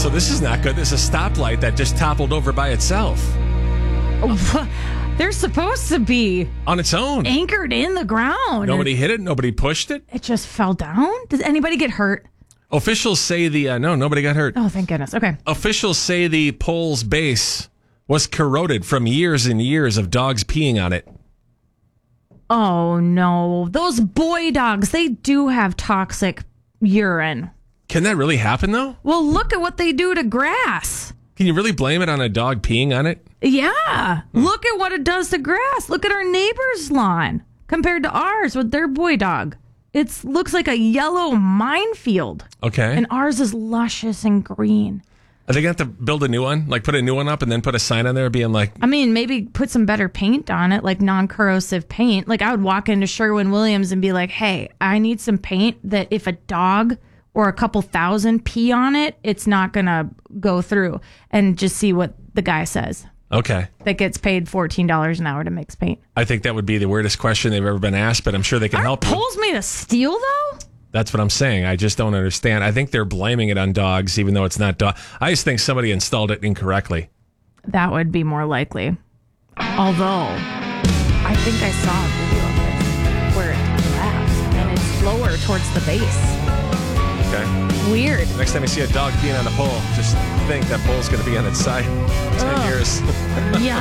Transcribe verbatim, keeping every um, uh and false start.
Also, this is not good. There's a stoplight that just toppled over by itself. They're supposed to be on its own, anchored in the ground. Nobody hit it. Nobody pushed it. It just fell down. Does anybody get hurt? Officials say the uh, no, nobody got hurt. Oh, thank goodness. Okay. Officials say the pole's base was corroded from years and years of dogs peeing on it. Oh no, those boy dogs, they do have toxic urine. Can that really happen though? Well, look at what they do to grass. Can you really blame it on a dog peeing on it? Yeah. Hmm. Look at what it does to grass. Look at our neighbor's lawn compared to ours with their boy dog. It looks like a yellow minefield. Okay. And ours is luscious and green. Are they going to have to build a new one? Like put a new one up and then put a sign on there being like... I mean, maybe put some better paint on it, like non-corrosive paint. Like I would walk into Sherwin-Williams and be like, hey, I need some paint that if a dog or a couple thousand pee on it, it's not going to go through. And just see what the guy says. Okay. That gets paid fourteen dollars an hour to mix paint. I think that would be the weirdest question they've ever been asked, but I'm sure they can Aren't help you. poles made of steel, though? That's what I'm saying. I just don't understand. I think they're blaming it on dogs, even though it's not dog. I just think somebody installed it incorrectly. That would be more likely. Although, I think I saw a video of this where it collapsed and it's lower towards the base. Okay. Weird. Next time you see a dog peeing on a pole, just think that pole's going to be on its side in ten years. Yeah.